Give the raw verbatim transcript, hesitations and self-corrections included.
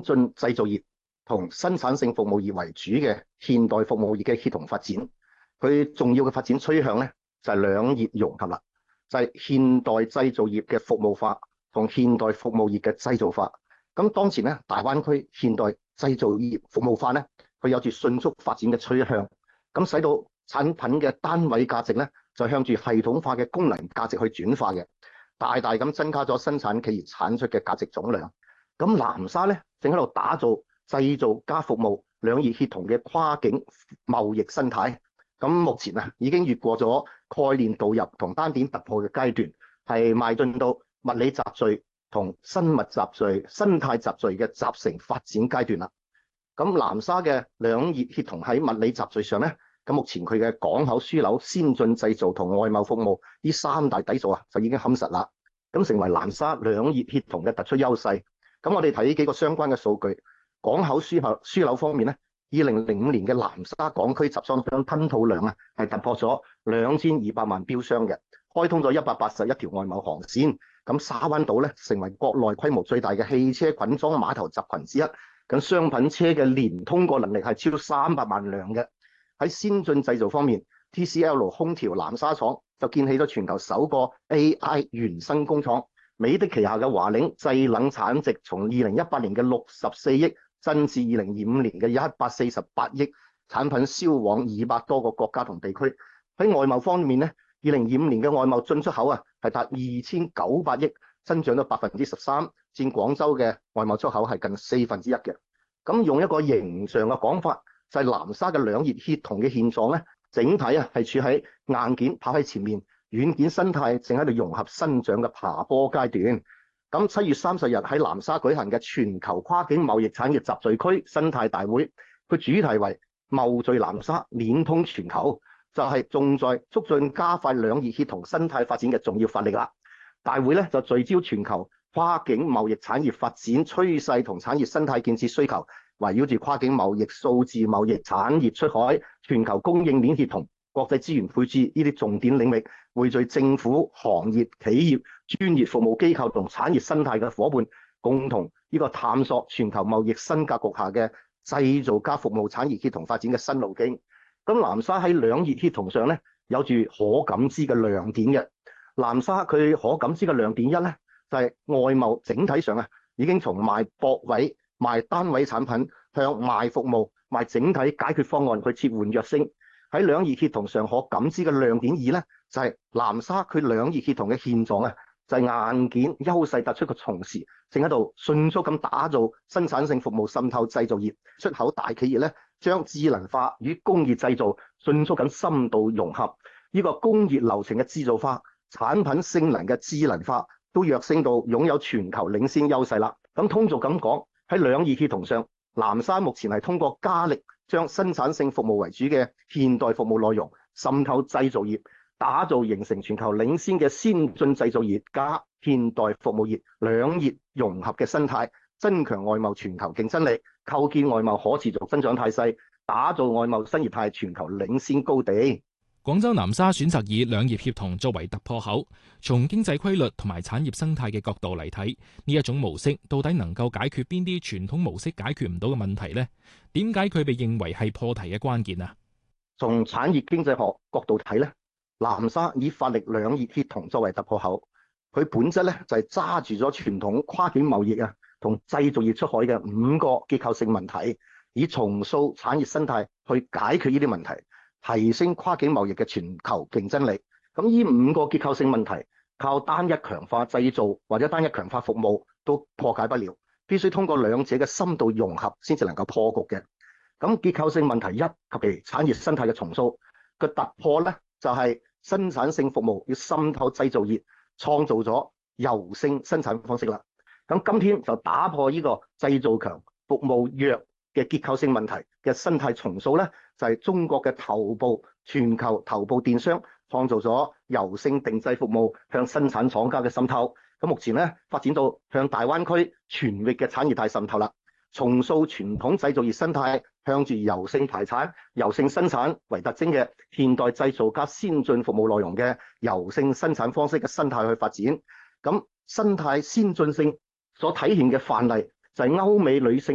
進製造業同生產性服務業為主嘅現代服務業嘅協同發展。佢重要嘅發展趨向咧就係兩業融合啦，就係現代製造業嘅服務化同現代服務業嘅製造化。咁當前咧，大灣區現代製造業服務化咧，佢有住迅速發展嘅趨向，咁使到產品嘅單位價值咧就向住系統化嘅功能價值去轉化嘅，大大咁增加咗生產企業產出嘅價值總量。咁南沙咧正喺度打造製造加服務兩業協同嘅跨境貿易生態。咁目前啊已經越過咗概念導入同單點突破嘅階段，係邁進到物理集聚同生物集聚、生態集聚嘅集成發展階段啦。咁南沙嘅兩業協同喺物理集聚上咧，咁目前佢嘅港口樞紐、先進製造同外貿服務呢三大底數啊就已經夯實啦，咁成為南沙兩業協同嘅突出優勢。咁我哋睇幾個相關嘅數據，港口樞紐樞紐方面咧，二零零五年嘅南沙港區集裝箱吞吐量啊，係突破咗兩千二百萬標箱嘅，開通咗一百八十一條外貿航線。咁沙灣島咧成為國內規模最大嘅汽車捆裝碼頭集群之一。咁商品車嘅年通過能力係超三百萬輛嘅。喺先進製造方面 ，T C L 空調南沙廠就建起咗全球首個 A I 原生工廠。美的旗下嘅華領製冷產值從二零一八年嘅六十四億增至二零二五年嘅一百四十八億，產品銷往二百多個國家同地區。喺外貿方面咧，二零二五年嘅外貿進出口啊係達二千九百億，增長咗百分之十三，佔廣州嘅外貿出口係近四分之一嘅。咁用一個形象嘅講法，就係、是、南沙嘅兩業協同嘅現狀咧，整體啊係處喺硬件跑喺前面，軟件生態正喺度融合生長嘅爬坡階段。咁七月三十日喺南沙舉行嘅全球跨境貿易產業集聚區生態大會，佢主題為貿聚南沙，鏈通全球，就係、是、重在促進加快兩業協同生態發展嘅重要發力啦。大會咧就聚焦全球跨境貿易產業發展趨勢同產業生態建設需求，圍繞住跨境貿易、數字貿易、產業出海、全球供應鏈協同、國際資源配置呢啲重點領域，匯聚政府、行業、企業、專業服務機構同產業生態嘅夥伴，共同呢個探索全球貿易新格局下嘅製造加服務產業協同發展嘅新路徑。咁南沙喺兩業協同上咧，有住可感知嘅亮點嘅。南沙佢可感知嘅亮點一咧，就係、是、外貿整體上啊，已經從賣駁位、賣單位產品向賣服務、賣整體解決方案去切換躍升。喺兩業協同上可感知嘅亮點二咧，就係、是、南沙佢兩業協同嘅現狀啊，就係、是、硬件優勢突出嘅同時，正喺度迅速咁打造生產性服務滲透製造業，出口大企業咧將智能化與工業製造迅速咁深度融合，呢、這個工業流程嘅製造化、產品性能嘅智能化都躍升到擁有全球領先優勢啦。咁通俗咁講，喺兩業協同上，南沙目前係通過加力將生產性服務為主嘅現代服務內容滲透製造業，打造形成全球領先嘅先進製造業加現代服務業兩業融合嘅生態，增強外貿全球競爭力，構建外貿可持續增長態勢，打造外貿新業態全球領先高地。 廣州南沙選擇以兩業協同作為突破口，從經濟規律同埋產業生態嘅角度嚟睇，呢一種模式到底能夠解決邊啲傳統模式解決唔到嘅問題呢？點解佢被認為係破題嘅關鍵啊？ 從產業經濟學角度睇咧，南沙以發力兩業協同作為突破口，佢本質咧就係揸住咗傳統跨境貿易啊同製造業出海嘅五個結構性問題，以重塑產業生態去解決呢啲問題，提升跨境貿易嘅全球競爭力。咁呢五個結構性問題，靠單一強化製造或者單一強化服務都破解不了，必須通過兩者嘅深度融合先至能夠破局嘅。咁結構性問題一及其產業生態嘅重塑嘅突破咧，就係、是、生產性服務要滲透製造業，創造咗柔性生產方式啦。咁今天就打破呢個製造強服務弱嘅結構性問題嘅生態重塑咧，就係、是、中國嘅頭部全球頭部電商創造咗柔性定製服務向生產廠家嘅滲透。咁目前咧發展到向大灣區全域嘅產業帶滲透啦，重塑傳統製造業生態，向住柔性排產、柔性生產為特徵嘅現代製造加先進服務內容嘅柔性生產方式嘅生態去發展。咁生態先進性所體現嘅範例就係歐美女性